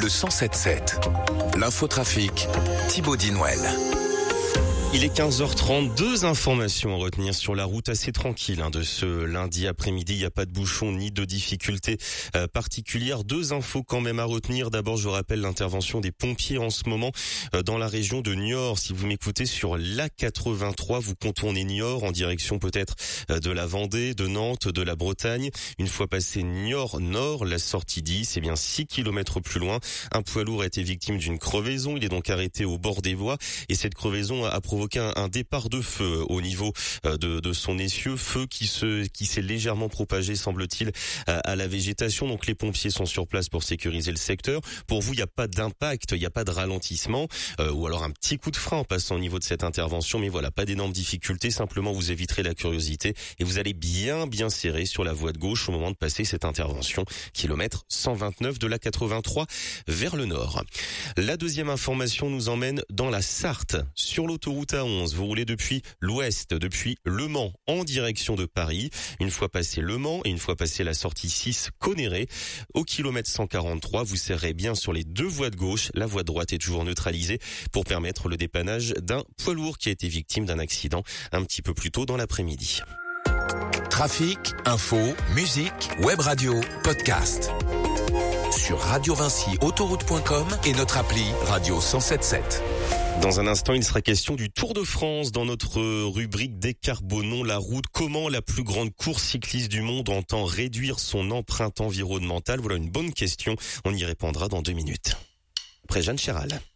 le 107.7. L'infotrafic, Thibaut Dinouel. Il est 15h30, deux informations à retenir sur la route assez tranquille de ce lundi après-midi. Il n'y a pas de bouchon ni de difficultés particulières. Deux infos quand même à retenir. D'abord, je rappelle l'intervention des pompiers en ce moment dans la région de Niort. Si vous m'écoutez sur l'A83, vous contournez Niort en direction peut-être de la Vendée, de Nantes, de la Bretagne. Une fois passé Niort Nord, la sortie 10, 6 km plus loin, un poids lourd a été victime d'une crevaison. Il est donc arrêté au bord des voies et cette crevaison a provoqué un départ de feu au niveau de son essieu, feu qui s'est légèrement propagé, semble-t-il, à la végétation. Donc les pompiers sont sur place pour sécuriser le secteur. Pour vous, il n'y a pas d'impact, il n'y a pas de ralentissement, ou alors un petit coup de frein en passant au niveau de cette intervention, mais voilà, pas d'énormes difficultés, simplement vous éviterez la curiosité et vous allez bien serrer sur la voie de gauche au moment de passer cette intervention, kilomètre 129 de la 83 vers le nord. La deuxième information nous emmène dans la Sarthe, sur l'autoroute A11. Vous roulez depuis l'ouest, depuis Le Mans en direction de Paris. Une fois passé Le Mans et une fois passé la sortie 6 Conneré, au kilomètre 143, vous serrez bien sur les deux voies de gauche. La voie de droite est toujours neutralisée pour permettre le dépannage d'un poids lourd qui a été victime d'un accident un petit peu plus tôt dans l'après-midi. Trafic, info, musique, web radio, podcast. Sur radiovinci-autoroute.com et notre appli Radio 107.7. Dans un instant, il sera question du Tour de France dans notre rubrique Décarbonons la route. Comment la plus grande course cycliste du monde entend réduire son empreinte environnementale? Voilà une bonne question. On y répondra dans 2 minutes. Après Jeanne Chéral.